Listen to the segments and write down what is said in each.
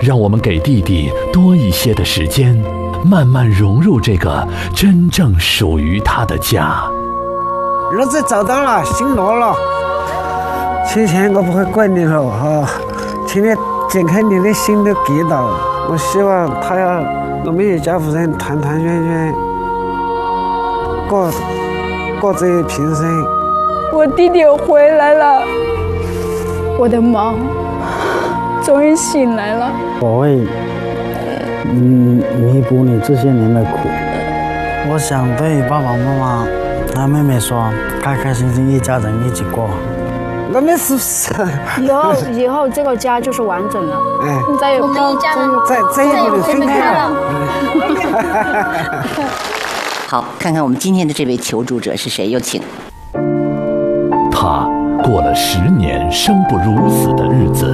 让我们给弟弟多一些的时间，慢慢融入这个真正属于他的家。 日子找到了，心落了。今天我不会怪你了哈，请你解开你的心的疙瘩。我希望我们一家人团团圆圆过这一平生。 我弟弟回来了，我的梦终于醒来了。 我会弥补你这些年的苦。我想对爸爸妈妈和妹妹说，开开心心一家人一起过。 我们是不是以后这个家就是完整了？ 哎， 再也不分开了。 好，看看我们今天的这位求助者是谁，有请。 他过了10年生不如死的日子，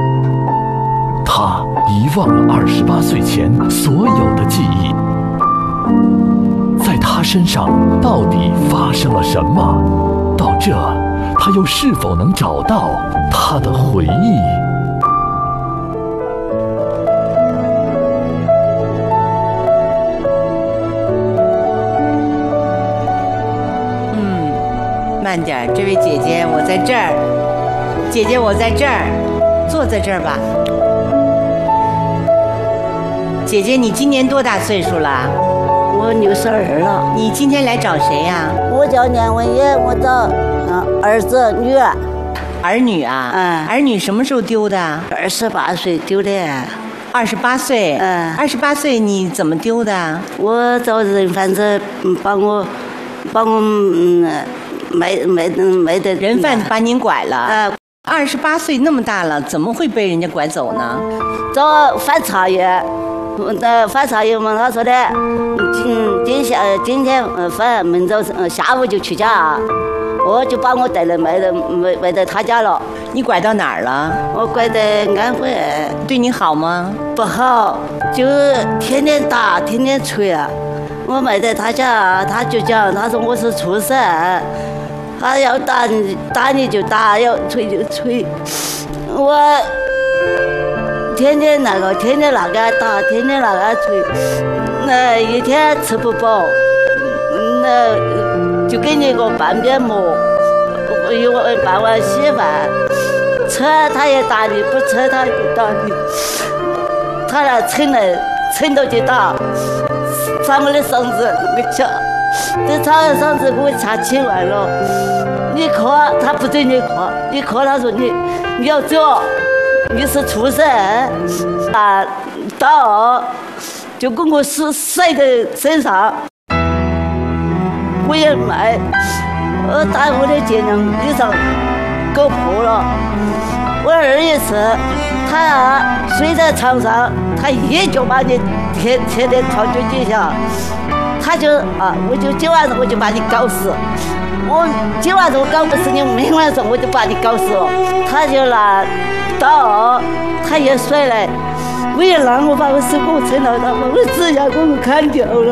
他遗忘了28岁前所有的记忆。在他身上到底发生了什么？到这，他又是否能找到他的回忆？ 慢点，这位姐姐，我在这儿。姐姐，我在这儿，坐在这儿吧。姐姐，你今年多大岁数了？ 我62了。 你今天来找谁呀？ 我叫梁文业，我找儿子女儿。 儿女啊？儿女什么时候丢的 ？28岁丢的。 28岁？28岁你怎么丢的？ 我找人贩子帮我没得人贩子把您拐了。28岁那么大了，怎么会被人家拐走呢？ 找反查员，反查员问他说的，今天明早下午就去家，我就把我带来卖到他家了。 你拐到哪儿了？ 我拐到安徽。 对你好吗？ 不好，就天天打，天天捶啊。我卖在他家，他就讲，他说我是畜生，他要打你就打，要捶就捶。我天天那个打，天天那个捶，那一天吃不饱，那就给你个半边馍，半碗稀饭，吃他也打你，不吃他就打你，他那撑到就打。把我的嗓子给掐，这掐了嗓子给我掐7万了。你磕他不准你磕，你磕他说你要走，你是畜生啊！刀就给我甩在身上，我也卖，打我的肩上衣裳搞破了。我儿也是，他睡在床上，他一脚把你贴在床脚底下，他就我就今晚上我就把你搞死，我今晚上我搞不死你，明晚上我就把你搞死了。他就拿刀，他也甩来，我一拿我把我手给我撑到他，把我指甲给我砍掉了，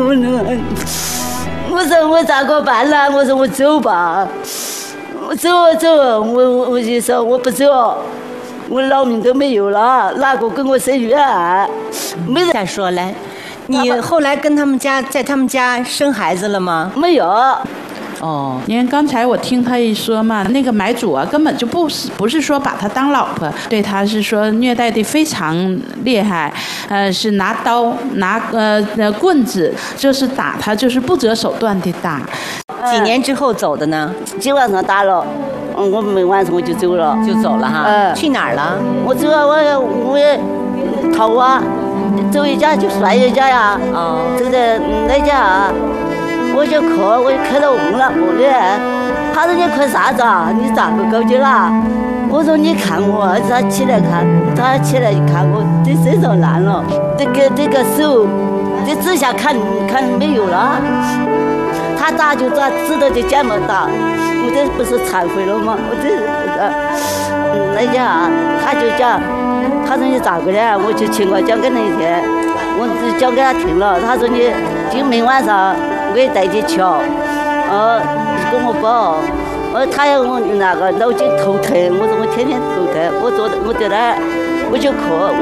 我说我咋个办呢？我说我走吧。我走，我就说我不走，我老命都没有了，哪个跟我生育啊？没人再说来，你后来跟在他们家生孩子了吗？ 没有。 哦，因为刚才我听他一说嘛，那个买主啊，根本就不是说把他当老婆，对他是说虐待的非常厉害，是拿刀拿棍子，就是打他，就是不择手段的打。 几年之后走的呢？ 今晚上打了，我明晚上我就走了， 就走了哈。去哪儿了？ 我走了，我也逃啊，走一家就摔一家呀。走在那家。我就磕到问了我的，他说你磕啥子啊？你咋个搞的啦？我说你看我，他起来看，他起来一看我这身上烂了，这个手，这指甲看没有了。他打就打，指头就剪没打，我这不是忏悔了吗？我这那家他就讲，他说你咋个的？我就情况讲给那天，我就讲给他听了，他说你今明晚上。我也带你瞧，跟我报，他要我那个脑筋头疼，我说我天天头疼，我在那儿我就磕。